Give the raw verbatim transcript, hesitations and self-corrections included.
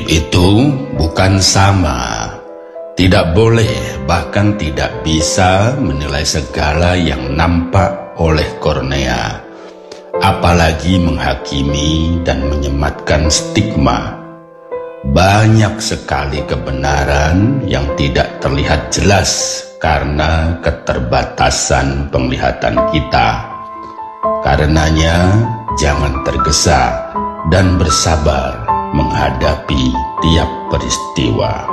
itu bukan sama. Tidak boleh, bahkan tidak bisa menilai segala yang nampak oleh kornea, apalagi menghakimi dan menyematkan stigma. Banyak sekali kebenaran yang tidak terlihat jelas karena keterbatasan penglihatan kita. Karenanya, jangan tergesa dan bersabar menghadapi tiap peristiwa.